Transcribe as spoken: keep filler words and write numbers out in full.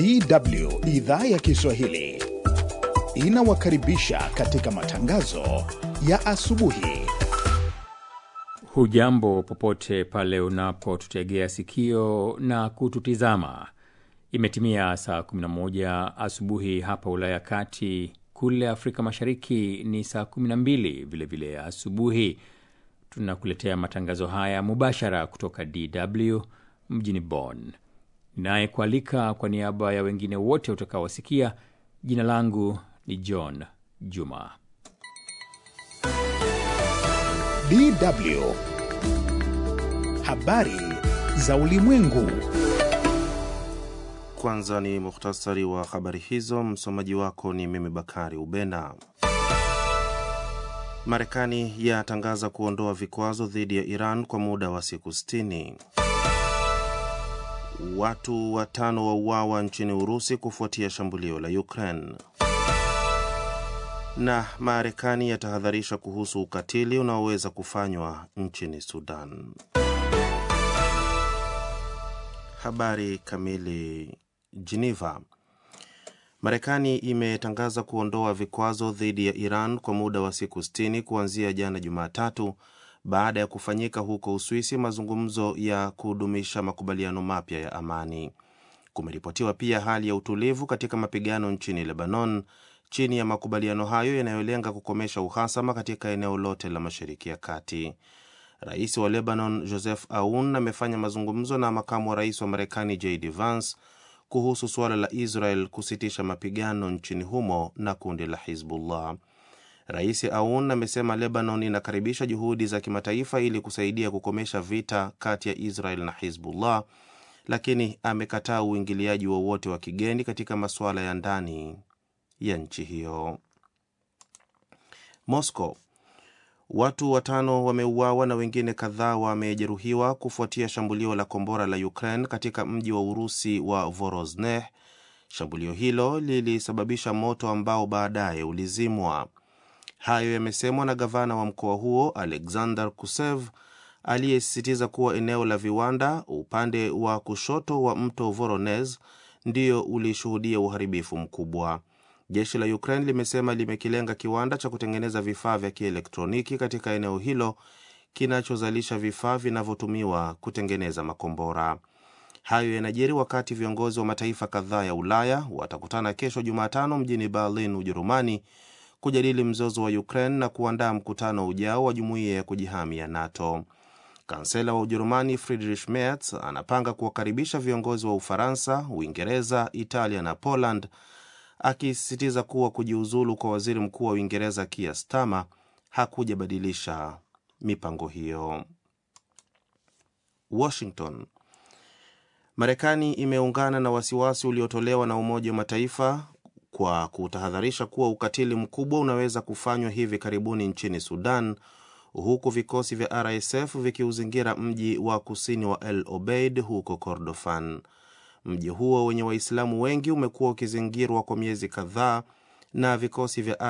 D W idhaa ya Kiswahili inawakaribisha katika matangazo ya asubuhi. Hujambo popote pale unapotutegea sikio na kututizama. Imetimia saa kumi na moja asubuhi hapa Ulaya Kati, kule Afrika Mashariki ni saa kumi na mbili vile vile asubuhi. Tunakuletea matangazo haya mubashara kutoka D W mjini Bonn. Naye kualika kwa niaba ya wengine wote utakaowasikia, jina langu ni John Juma. D W Habari za ulimwengu. Kwanza ni mukhtasari wa habari hizo, msomaji wako ni mimi Bakari Ubena. Marekani yatangaza kuondoa vikwazo dhidi ya Iran kwa muda wa siku sitini. Watu watano wauawa nchini Urusi kufuatia shambulio la Ukraine. Na Marekani yatahadharisha kuhusu ukatili unaoweza kufanywa nchini Sudan. Habari kamili. Geneva. Marekani imetangaza kuondoa vikwazo dhidi ya Iran kwa muda wa siku sitini kuanzia jana Jumatatu, baada ya kufanyika huko Uswisi mazungumzo ya kudumisha makubaliano mapya ya amani. Kumeripotiwa pia hali ya utulivu katika mapigano nchini Lebanon chini ya makubaliano hayo yanayolenga kukomesha uhasama katika eneo lote la Mashariki ya Kati. Rais wa Lebanon Joseph Aoun amefanya mazungumzo na makamu wa rais wa Marekani J D Vance kuhusu suala la Israel kusitisha mapigano nchini humo na kundi la Hezbollah. Rais Aoun amesema Lebanon inakaribisha juhudi za kimataifa ili kusaidia kukomesha vita kati ya Israel na Hezbollah, lakini amekataa uingiliaji wowote wa kigeni katika masuala ya ndani ya nchi hiyo. Moscow. Watu watano wameuawa na wengine kadhaa wamejeruhiwa kufuatia shambulio la kombora la Ukraine katika mji wa Urusi wa Vorozhne. Shambulio hilo lilisababisha moto ambao baadaye ulizimwa. Hayo yamesemwa na gavana wa mkoa huo Alexander Kusev, aliyesisitiza kuwa eneo la viwanda upande wa kushoto wa mto Voronezh ndio ulishuhudia uharibifu mkubwa. Jeshi la Ukraine limesema limekilenga kiwanda cha kutengeneza vifaa vya kielektroniki katika eneo hilo kinachozalisha vifaa vinavyotumiwa kutengeneza makombora. Hayo yanajiri wakati viongozi wa mataifa kadhaa ya Ulaya watakutana kesho Jumatano mjini Berlin, Ujerumani, kujadili mzozo wa Ukraine na kuandaa mkutano ujao wa jumuiya ya kujihami ya NATO. Kansela wa Ujerumani Friedrich Merz anapanga kuwakaribisha viongozi wa Ufaransa, Uingereza, Italia na Poland, akisisitiza kuwa kujiuzulu kwa waziri mkuu wa Uingereza Keir Starmer hakujabadilisha mipango hiyo. Washington. Marekani imeungana na wasiwasi uliotolewa na Umoja wa Mataifa kwa kutahadharisha kuwa ukatili mkubwa unaweza kufanywa hivi karibuni nchini Sudan, huku vikosi vya R S F vikiuzingira mji wa kusini wa El Obeid huko Kordofan. Mji huo wenye Waislamu wengi umekuwa ukizingirwa kwa miezi kadhaa na vikosi vya